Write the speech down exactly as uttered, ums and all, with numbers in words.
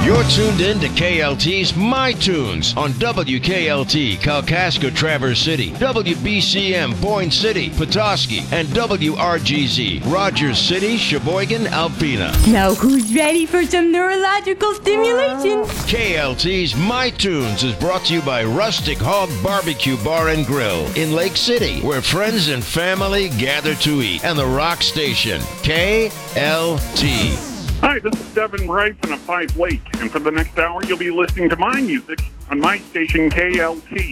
You're tuned in to K L T's My Tunes on W K L T, Kalkaska, Traverse City, W B C M, Boyne City, Petoskey, and W R G Z, Rogers City, Sheboygan, Alpena. Now who's ready for some neurological stimulation? K L T's My Tunes is brought to you by Rustic Hog Barbecue Bar and Grill in Lake City, where friends and family gather to eat, and the Rock Station, K L T. Hi, this is Devin Bryson of Five Lake, and for the next hour, you'll be listening to my music on my station, K L T.